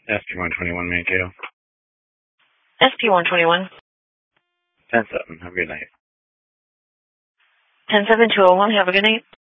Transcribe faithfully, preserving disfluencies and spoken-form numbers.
S P one twenty-one, Mankato. S P one twenty-one. ten seven, have a good night. ten seven two oh one, have a good night.